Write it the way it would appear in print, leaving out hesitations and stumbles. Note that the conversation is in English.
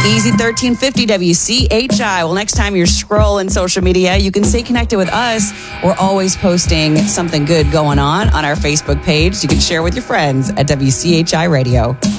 Easy 1350 WCHI. Well, next time you're scrolling social media, you can stay connected with us. We're always posting something good going on our Facebook page. You can share with your friends at WCHI Radio.